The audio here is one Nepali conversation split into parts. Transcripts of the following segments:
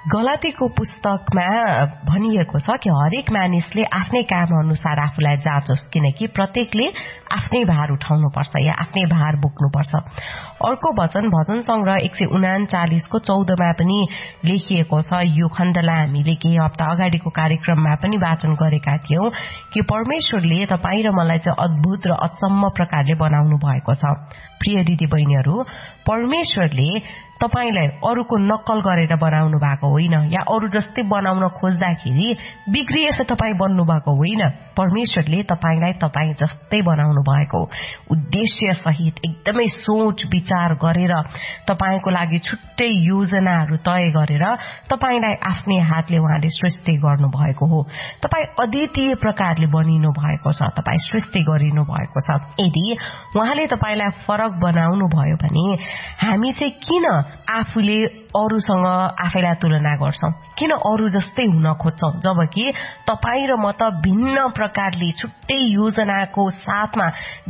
गलातीको पुस्तकमा भनिएको छ कि हरेक मानिसले आफ्नै काम अनुसार आफूलाई जाँचोस्, किनकि प्रत्येकले आफ्नै भार उठाउनुपर्छ या आफ्नै भार बोक्नुपर्छ। अर्को वचन भजन संग्रह 139 को 14 मा पनि लेखिएको छ। यो खण्डलाई हामीले केही हप्ता अगाडिको कार्यक्रममा पनि वाचन गरेका थियौं कि परमेश्वरले तपाईँ र मलाई चाहिँ अद्भुत र अचम्म प्रकारले बनाउनु भएको छ। प्रिय दिदी बहिनीहरू, परमेश्वरले तपाईलाई अरूको नक्कल गरेर बनाउनु भएको होइन या अरू जस्तै बनाउन खोज्दाखेरि बिग्रिएर तपाईँ बन्नु भएको होइन। परमेश्वरले तपाईलाई तपाईँ जस्तै बनाउनु भएको, उद्देश्य सहित एकदमै सोच विचार गरेर तपाईको लागि छुट्टै योजनाहरू तय गरेर तपाईलाई आफ्नै हातले उहाँले सृष्टि गर्नु भएको हो। तपाईँ अद्वितीय प्रकारले बनिनु भएको छ, तपाईँ सृष्टि गरिनु भएको छ। यदि उहाँले तपाईलाई फरक बनाउनु भयो भने हामी चाहिँ किन आफूले अरूसँग आफैलाई तुलना गर्छौं, किन अरू जस्तै हुन खोज्छौं, जबकि तपाईँ र म त भिन्न प्रकारले छुट्टै योजनाको साथमा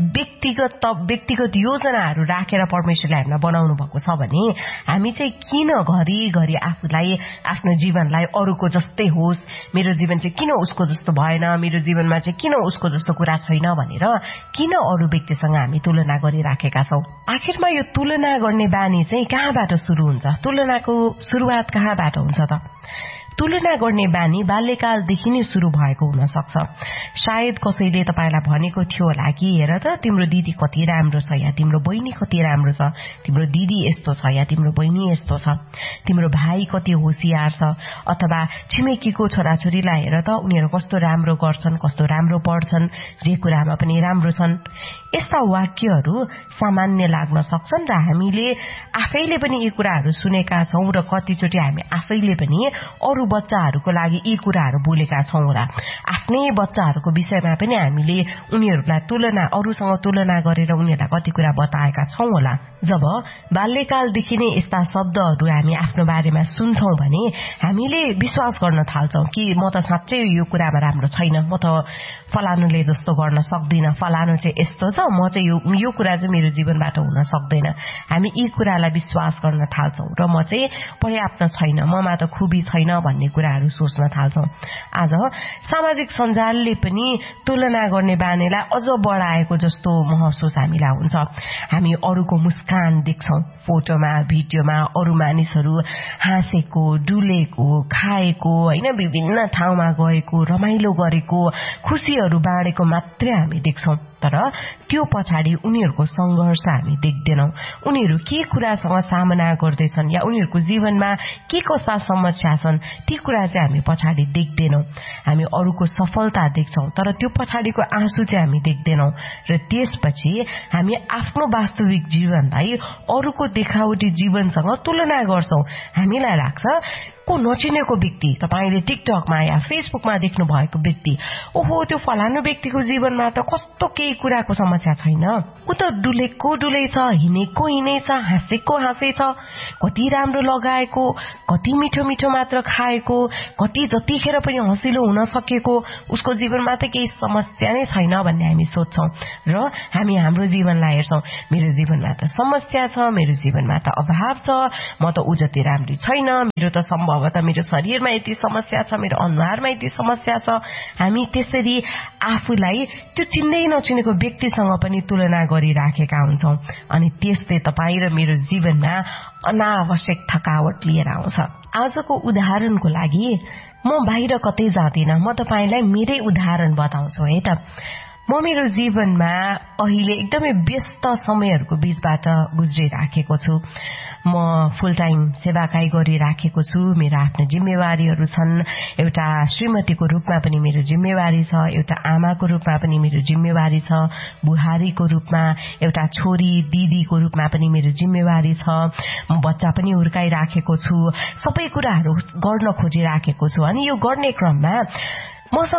व्यक्तिगत योजनाहरू राखेर परमेश्वरले हामीलाई बनाउनु भएको छ भने हामी चाहिँ किन घरिघरि आफूलाई आफ्नो जीवनलाई अरूको जस्तै होस्, मेरो जीवन चाहिँ किन उसको जस्तो भएन, मेरो जीवनमा चाहिँ किन उसको जस्तो कुरा छैन भनेर किन अरू व्यक्तिसँग हामी तुलना गरिराखेका छौं। आखिरमा यो तुलना गर्ने बानी चाहिँ कहाँबाट सुरु हुन्छ? तुलनाको सुरुवात कहाँबाट हुन्छ त? तुलना गर्ने बानी बाल्यकालदेखि नै शुरू भएको हुन सक्छ। सायद कसैले तपाईलाई भनेको थियो होला कि हेर त तिम्रो दिदी कति राम्रो छ, या तिम्रो बहिनी कति राम्रो छ, तिम्रो दिदी यस्तो छ या तिम्रो बहिनी यस्तो छ, तिम्रो भाइ कति होशियार छ, अथवा छिमेकीको छोराछोरीलाई हेर त उनीहरू कस्तो राम्रो गर्छन्, कस्तो राम्रो पढ्छन्, जे कुरामा पनि राम्रो छन्। यस्ता वाक्यहरू सामान्य लाग्न सक्छन् र हामीले आफैले पनि यी कुराहरू सुनेका छौं र कतिचोटि हामी आफैले पनि अरू बच्चाहरूको लागि यी कुराहरू बोलेका छौं र आफ्नै बच्चाहरूको विषयमा पनि हामीले उनीहरूलाई अरूसँग तुलना गरेर उनीहरूलाई कति कुरा बताएका छौं होला। जब बाल्यकालदेखि नै यस्ता शब्दहरू हामी आफ्नो बारेमा सुन्छौं भने हामीले विश्वास गर्न थाल्छौं कि म त साँच्चै यो कुरामा राम्रो छैन, म त फलानुले जस्तो गर्न सक्दिन, फलानु चाहिँ यस्तो छ, म चाहिँ यो कुरा चाहिँ मेरो जीवनबाट हुन सक्दैन। हामी यी कुरालाई विश्वास गर्न थाल्छौं र म चाहिँ पर्याप्त छैन, ममा त खुबी छैन भन्ने कुराहरू सोच्न थाल्छौं। आज सामाजिक सञ्जालले पनि तुलना गर्ने बानीलाई अझ बढाएको जस्तो महसुस हामीलाई हुन्छ। हामी अरूको मुस्कान देख्छौं, फोटोमा भिडियोमा अरू मानिसहरू हाँसेको, डुलेको, खाएको, हैन, विभिन्न ठाउँमा गएको, रमाइलो गरेको, खुशीहरू बाँडेको मात्रै हामी देख्छौं। तर त्यो पछाडि उनीहरूको संघर्ष हामी देख्दैनौं। उनीहरू के कुरासँग सामना गर्दैछन् या उनीहरूको जीवनमा के कस्ता समस्या छन् ती कुरा चाहिँ हामी पछाडि देख्दैनौं। हामी अरूको सफलता देख्छौं तर त्यो पछाडिको आँसु चाहिँ हामी देख्दैनौं र त्यसपछि हामी आफ्नो वास्तविक जीवनलाई अरूको देखावटी जीवनसँग तुलना गर्छौं। हामीलाई लाग्छ को नचिनेको व्यक्ति, तपाईले टिकटकमा या फेसबुकमा देख्नु भएको व्यक्ति, ओहो त्यो फलानु व्यक्तिको जीवनमा त कस्तो केही कुराको समस्या छैन, उ त डुलेको डुलै छ, हिँडेको हिँडै छ, हाँसेको हाँसै छ, कति राम्रो लगाएको, कति मिठो मिठो मात्र खाएको, कति जतिखेर पनि हँसिलो हुन सकेको, उसको जीवनमा त केही समस्या नै छैन भन्ने हामी सोच्छौं र हामी हाम्रो जीवनलाई हेर्छौं। मेरो जीवनमा त समस्या छ, मेरो जीवनमा त अभाव छ, म त उ जति राम्रो छैन, मेरो त सम्भवतः मेरो शरीरमा यति समस्या छ, मेरो अनुहारमा यति समस्या छ। हामी त्यसरी आफूलाई त्यो चिन्दै नचिनेको व्यक्तिसँग पनि तुलना गरिराखेका हुन्छौं अनि त्यसले तपाईँ र मेरो जीवनमा अनावश्यक थकावट लिएर आउँछ। आजको उदाहरणको लागि म बाहिर कतै जाँदिन, म तपाईलाई मेरै उदाहरण बताउँछु है त। म मेरो जीवनमा अहिले एकदमै व्यस्त समयहरूको बीचबाट गुज्रिराखेको छु। म फुल टाइम सेवाकाई गरिराखेको छु, मेरो आफ्नो जिम्मेवारीहरू छन्। एउटा श्रीमतीको रूपमा पनि मेरो जिम्मेवारी छ, एउटा आमाको रूपमा पनि मेरो जिम्मेवारी छ, बुहारीको रूपमा, एउटा छोरी दिदीको रूपमा पनि मेरो जिम्मेवारी छ। म बच्चा पनि हुर्काइराखेको छु, सबै कुराहरू गर्न खोजिराखेको छु। अनि यो गर्ने क्रममा मसँग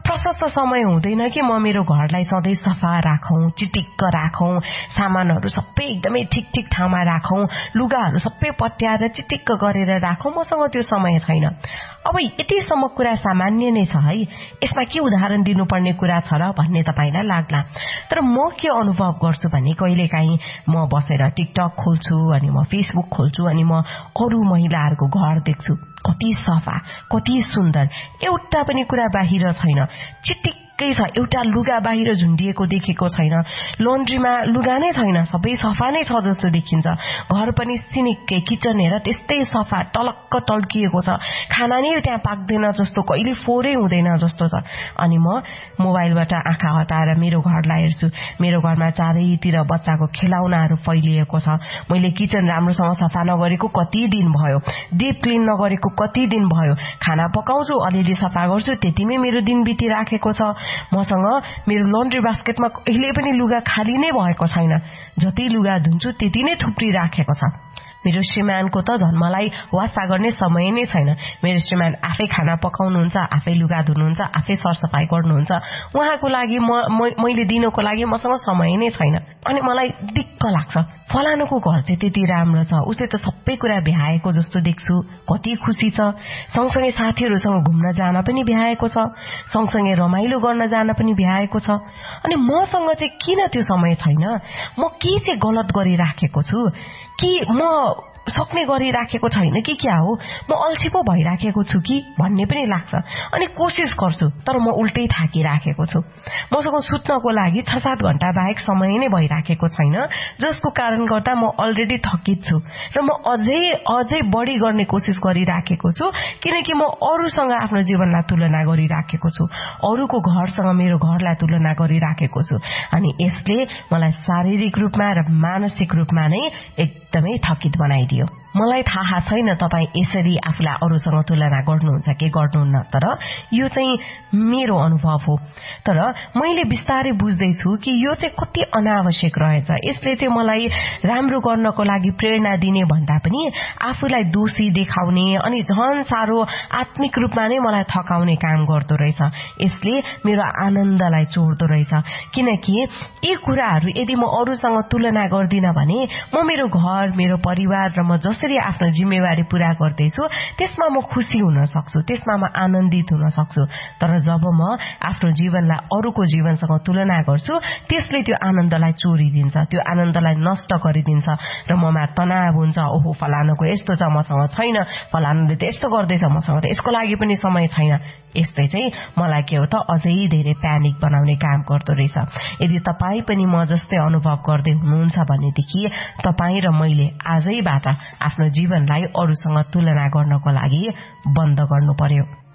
प्रशस्त समय हुँदैन कि म मेरो घरलाई सधैँ सफा राखौं, चिटिक्क राखौं, सामानहरू सबै एकदमै ठीक ठाउँमा राखौं, लुगाहरू सबै पट्याएर चिटिक्क गरेर राखौं। मसँग त्यो समय छैन। अब यतिसम्म कुरा सामान्य नै छ है, यसमा के उदाहरण दिनुपर्ने कुरा छ र भन्ने तपाईलाई लाग्ला। तर म के अनुभव गर्छु भने कहिलेकाहीँ म बसेर टिकटक खोल्छु, अनि म फेसबुक खोल्छु, अनि म अरू महिलाहरूको घर देख्छु, कति सफा, कति सुन्दर, एउटा पनि कुरा बाहिर छैन, चिटिक्कै छ, एउटा लुगा बाहिर झुन्डिएको देखेको छैन, लन्ड्रीमा लुगा नै छैन, सबै सफा नै छ जस्तो देखिन्छ, घर पनि सिनिक्कै, किचन हेर त्यस्तै सफा, टलक्क टल्किएको छ, खाना नै त्यहाँ पाक्दैन जस्तो, कहिले फोहोरै हुँदैन जस्तो छ। अनि म मोबाइलबाट आँखा हटाएर मेरो घरलाई हेर्छु, मेरो घरमा चारैतिर बच्चाको खेलौनाहरू फैलिएको छ, मैले किचन राम्रोसँग सफा नगरेको कति दिन भयो, डिप क्लिन नगरेको कति दिन भयो, खाना पकाउँछु, अलिअलि सफा गर्छु, त्यतिमै मेरो दिन बितिराखेको छ। मसँग मेरो लन्ड्री बास्केटमा कहिले पनि लुगा खाली नै भएको छैन, जति लुगा धुन्छु त्यति नै थुप्री राखेको छ। मेरो श्रीमानको त झन् मलाई वास्ता गर्ने समय नै छैन। मेरो श्रीमान आफै खाना पकाउनुहुन्छ, आफै लुगा धुनुहुन्छ, आफै सरसफाई गर्नुहुन्छ, उहाँको लागि मैले दिनको लागि मसँग समय नै छैन। अनि मलाई दिक्क लाग्छ, फलानुको घर चाहिँ त्यति राम्रो छ, उसले त सबै कुरा भ्याएको जस्तो देख्छु, कति खुसी छ, सँगसँगै साथीहरूसँग घुम्न जान पनि भ्याएको छ, सँगसँगै रमाइलो गर्न जान पनि भ्याएको छ। अनि मसँग चाहिँ किन त्यो समय छैन? म के चाहिँ गलत गरिराखेको छु कि म सक्ने गरिराखेको छैन कि क्या हो, म अल्छी पो भइराखेको छु कि भन्ने पनि लाग्छ। अनि कोसिस गर्छु, तर म उल्टै थाकिराखेको छु। मसँग सुत्नको लागि 6-7 घण्टा बाहेक समय नै भइराखेको छैन, जसको कारण गर्दा म अलरेडी थकित छु र म अझै बढी गर्ने कोसिस गरिराखेको छु, किनकि म अरूसँग आफ्नो जीवनलाई तुलना गरिराखेको छु, अरूको घरसँग मेरो घरलाई तुलना गरिराखेको छु। अनि यसले मलाई शारीरिक रूपमा र मानसिक रूपमा नै एकदमै थकित बनाइदियो। मलाई थाहा छैन तपाई यसरी आफूलाई अरूसँग तुलना गर्नुहुन्छ कि गर्नुहुन्न, तर यो चाहिँ मेरो अनुभव हो। तर मैले बिस्तारै बुझ्दैछु कि यो चाहिँ कति अनावश्यक रहेछ। यसले चाहिँ मलाई राम्रो गर्नको लागि प्रेरणा दिने भन्दा पनि आफूलाई दोषी देखाउने अनि झन् साह्रो आत्मिक रूपमा नै मलाई थकाउने काम गर्दो रहेछ। यसले मेरो आनन्दलाई चोर्दो रहेछ, किनकि यी कुराहरू यदि म अरूसँग तुलना गर्दिन भने म मेरो घर, मेरो परिवार र म जसरी आफ्नो जिम्मेवारी पूरा गर्दैछु त्यसमा म खुसी हुन सक्छु, त्यसमा म आनन्दित हुन सक्छु। तर जब म आफ्नो जीवनलाई अरूको जीवनसँग तुलना गर्छु, त्यसले त्यो आनन्दलाई चोरिदिन्छ, त्यो आनन्दलाई नष्ट गरिदिन्छ र ममा तनाव हुन्छ। ओहो, फलानुको यस्तो छ, मसँग छैन, फलानुले त यस्तो गर्दैछ, मसँग त यसको लागि पनि समय छैन। यस्तै चाहिँ मलाई के हो त अझै धेरै प्यानिक बनाउने काम गर्दो रहेछ। यदि तपाई पनि म जस्तै अनुभव गर्दै हुनुहुन्छ भनेदेखि तपाई र मैले आजैबाट आफ्नो जीवनलाई अरूसँग तुलना गर्नको लागि बन्द गर्नु पर्यो।